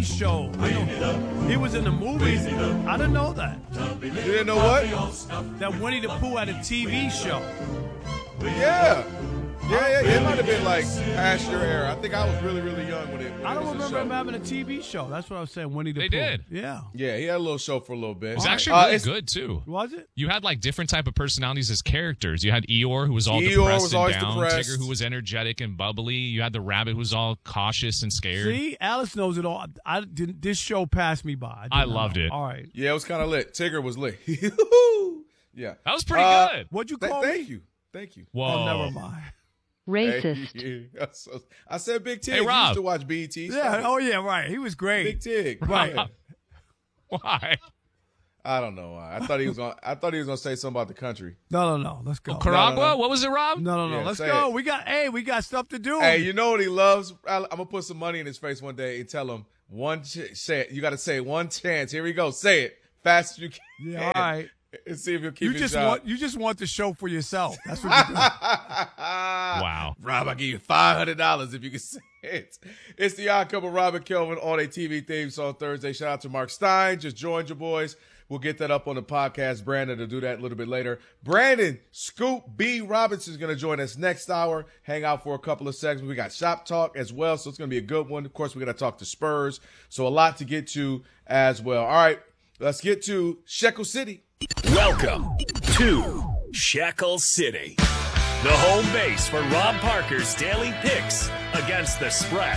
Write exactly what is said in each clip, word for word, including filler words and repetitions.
V show. I know he was in the movies. I didn't know that. You didn't know what? That Winnie the Pooh had a T V show. Yeah. Yeah, yeah, yeah. It might have been like past your era. I think I was really, really young when it when I it don't was a remember show. him having a T V show. That's what I was saying. Winnie the They Pooh. did. Yeah. Yeah, he had a little show for a little bit. It was actually Uh, really it's- good, too. Was it? You had, like, different type of personalities as characters. You had Eeyore, who was all Eeyore depressed was and always down. depressed. Tigger, who was energetic and bubbly. You had the rabbit, who was all cautious and scared. See, Alice knows it all. I didn't. This show passed me by. I did not loved know. it. All right. Yeah, it was kind of lit. Tigger was lit. Yeah. That was pretty Uh, good. What'd you Th- call thank me? you. Thank you. Whoa. Oh, never mind. Racist. Hey, I said Big Tig. Hey, You Rob. used to watch B E T. Yeah. Oh, yeah. Right. He was great. Big Tig. Right. Yeah. Why? I don't know why. I thought he was going. I thought he was going to say something about the country. No, no, no. Let's go. Caragua? no, no. What was it, Rob? No, no, no. Yeah, Let's say go. it. We got. Hey, we got stuff to do. Hey, you know what he loves? I, I'm gonna put some money in his face one day and tell him one. Ch- say it. You got to say it one chance. Here we go. Say it fast as you can. Yeah. All right. And see if he'll keep You his just job. want. You just want the show for yourself. That's what you do. Wow. Rob, I'll give you five hundred dollars if you can say it. It's the Odd Couple, Rob and Kelvin on a T V theme song Thursday. Shout out to Mark Stein. Just joined your boys. We'll get that up on the podcast. Brandon will do that a little bit later. Brandon Scoop B. Robinson is going to join us next hour. Hang out for a couple of segments. We got Shop Talk as well, so it's going to be a good one. Of course, we're going to talk to Spurs. So a lot to get to as well. All right, let's get to Shekel City. Welcome to Shekel City, the home base for Rob Parker's daily picks against the spread.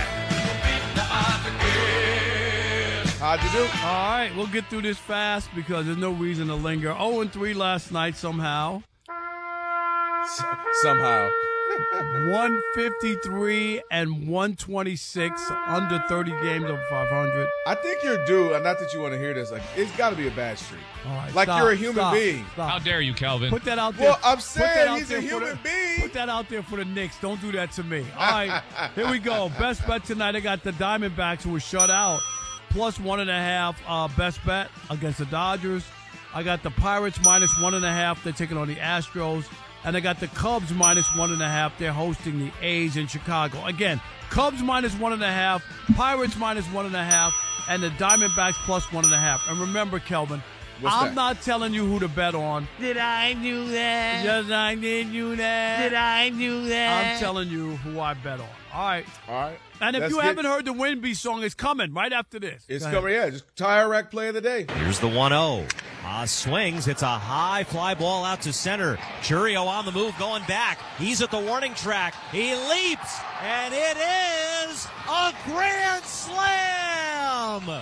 How'd you do? All right, we'll get through this fast because there's no reason to linger. oh and three last night somehow. S- somehow. one fifty-three and one twenty-six, under thirty games over five hundred. I think you're due, and not that you want to hear this, like it's got to be a bad streak. All right, Like stop, you're a human stop, being. stop. How dare you, Kelvin? Put that out there. Well, I'm Put that saying out he's there a for human the- being. Put that out there for the Knicks. Don't do that to me. All right, here we go. Best bet tonight. I got the Diamondbacks, who were shut out, plus one and a half. Uh, best bet against the Dodgers. I got the Pirates minus one and a half. They're taking on the Astros. And I got the Cubs minus one and a half. They're hosting the A's in Chicago. Again, Cubs minus one and a half, Pirates minus one and a half, and the Diamondbacks plus one and a half. And remember, Kelvin, What's I'm that? not telling you who to bet on. Did I do that? Yes, I did you that. Did I do that? I'm telling you who I bet on. All right. All right. And if Let's you get- haven't heard the Winby song, it's coming right after this. It's Go ahead. coming, yeah. Just tire rack play of the day. Here's the one oh. Uh, swings. It's a high fly ball out to center. Churio on the move going back. He's at the warning track. He leaps, and it is a grand slam.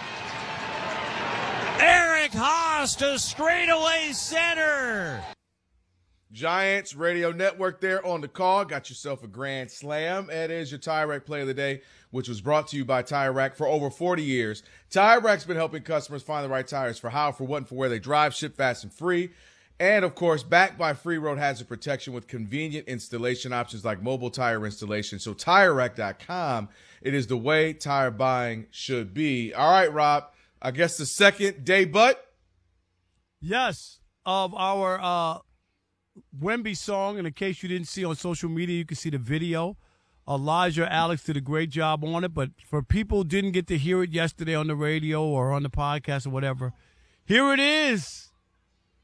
Eric Haas to straightaway center. Giants Radio Network there on the call. Got yourself a grand slam. It is your Tire Rack play of the day, which was brought to you by Tire Rack for over forty years. Tire Rack's been helping customers find the right tires for how, for what, and for where they drive, ship fast and free. And, of course, backed by free road hazard protection with convenient installation options like mobile tire installation. So tire rack dot com, it is the way tire buying should be. All right, Rob, I guess the second day but Yes, of our uh, Wemby song. And in case you didn't see on social media, you can see the video. Elijah Alex did a great job on it. But for people who didn't get to hear it yesterday on the radio or on the podcast or whatever, here it is.